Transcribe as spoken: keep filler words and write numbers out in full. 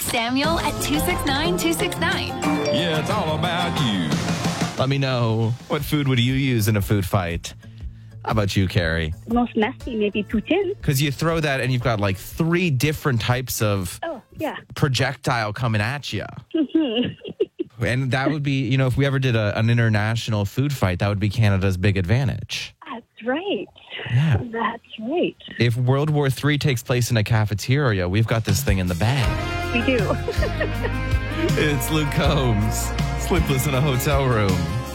Samuel at two six nine, two six nine. Yeah, it's all about you. Let me know, what food would you use in a food fight? How about you, Carrie? The most messy, maybe poutine. Because you throw that and you've got like three different types of Oh, yeah. projectile coming at you. And that would be, you know, if we ever did a, an international food fight, that would be Canada's big advantage. That's right. Yeah. That's right. If World War Three takes place in a cafeteria, we've got this thing in the bag. We do. It's Luke Combs, Sleepless in a Hotel Room.